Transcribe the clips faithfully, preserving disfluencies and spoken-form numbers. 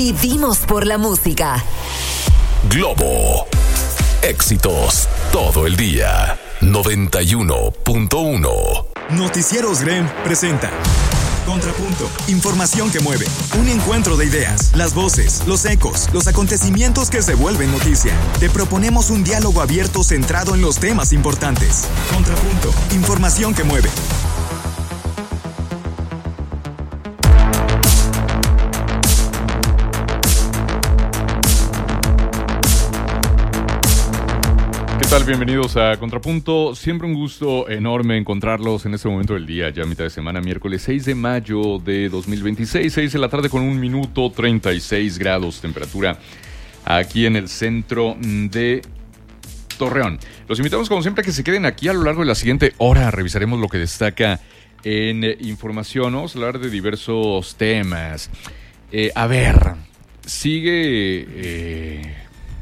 Vivimos por la música. Globo. Éxitos todo el día. noventa y uno punto uno. Noticieros Grem presenta Contrapunto, información que mueve, un encuentro de ideas, las voces, los ecos, los acontecimientos que se vuelven noticia. Te proponemos un diálogo abierto centrado en los temas importantes. Contrapunto, información que mueve. ¿Qué tal? Bienvenidos a Contrapunto. Siempre un gusto enorme encontrarlos en este momento del día, ya a mitad de semana, miércoles seis de mayo de dos mil veintiséis, seis de la tarde con un minuto, treinta y seis grados temperatura aquí en el centro de Torreón. Los invitamos como siempre a que se queden aquí a lo largo de la siguiente hora. Revisaremos lo que destaca en eh, información. Vamos a hablar de diversos temas. Eh, a ver, sigue... Eh,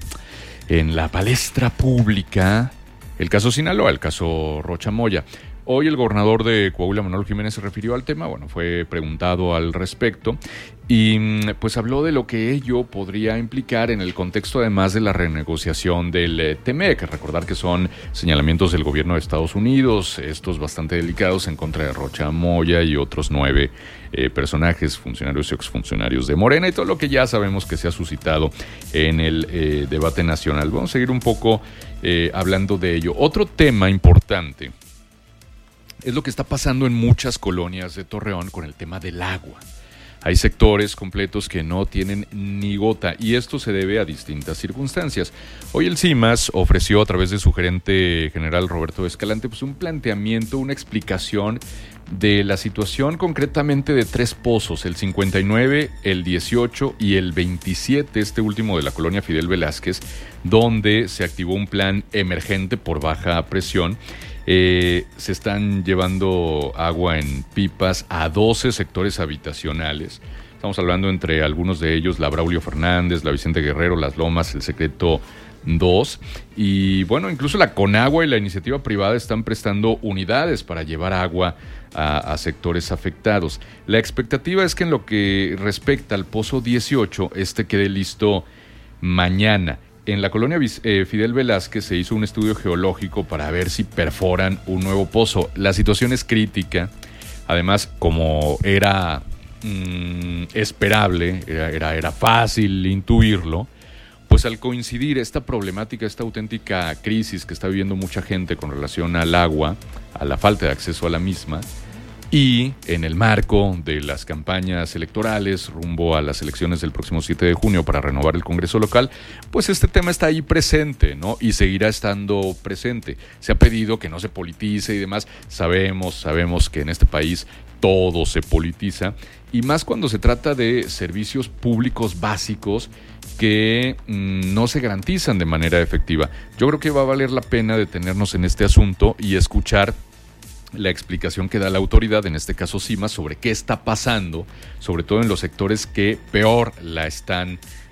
En la palestra pública, el caso Sinaloa, el caso Rocha Moya. Hoy el gobernador de Coahuila, Manolo Jiménez, se refirió al tema, bueno, fue preguntado al respecto y pues habló de lo que ello podría implicar en el contexto además de la renegociación del eh, T M E C. Recordar que son señalamientos del gobierno de Estados Unidos, estos bastante delicados en contra de Rocha Moya y otros nueve eh, personajes, funcionarios y exfuncionarios de Morena y todo lo que ya sabemos que se ha suscitado en el eh, debate nacional. Vamos a seguir un poco eh, hablando de ello. Otro tema importante es lo que está pasando en muchas colonias de Torreón con el tema del agua. Hay sectores completos que no tienen ni gota y esto se debe a distintas circunstancias. Hoy el CIMAS ofreció a través de su gerente general Roberto Escalante pues un planteamiento, una explicación de la situación concretamente de tres pozos, el cincuenta y nueve, el dieciocho y el veintisiete, este último de la colonia Fidel Velázquez, donde se activó un plan emergente por baja presión. Eh, se están llevando agua en pipas a doce sectores habitacionales. Estamos hablando entre algunos de ellos la Braulio Fernández, la Vicente Guerrero, Las Lomas, el Secreto dos. Y bueno, incluso la Conagua y la iniciativa privada están prestando unidades para llevar agua a, a sectores afectados. La expectativa es que en lo que respecta al pozo dieciocho, este quede listo mañana. En la colonia eh, Fidel Velázquez se hizo un estudio geológico para ver si perforan un nuevo pozo. La situación es crítica. Además, como era mmm, esperable, era, era, era fácil intuirlo, pues al coincidir esta problemática, esta auténtica crisis que está viviendo mucha gente con relación al agua, a la falta de acceso a la misma, y en el marco de las campañas electorales rumbo a las elecciones del próximo siete de junio para renovar el Congreso local, pues este tema está ahí presente, ¿no? Y seguirá estando presente. Se ha pedido que no se politice y demás. Sabemos, sabemos que en este país todo se politiza, y más cuando se trata de servicios públicos básicos que mmm, no se garantizan de manera efectiva. Yo creo que va a valer la pena detenernos en este asunto y escuchar la explicación que da la autoridad, en este caso CIMAS, sobre qué está pasando, sobre todo en los sectores que peor la están